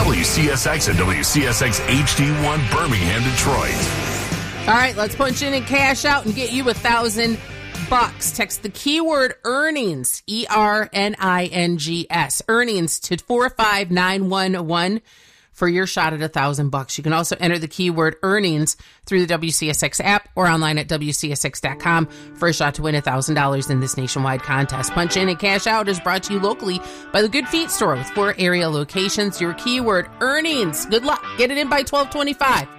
WCSX and WCSX HD1 Birmingham, Detroit. All right, let's punch in and cash out and get you $1,000. Text the keyword earnings, ERNINGS, earnings to 45911 for your shot at $1,000. You can also enter the keyword earnings through the WCSX app or online at WCSX.com for a shot to win $1,000 in this nationwide contest. Punch in and cash out is brought to you locally by the Good Feet store with 4 area locations. Your keyword earnings. Good luck. Get it in by 12:25.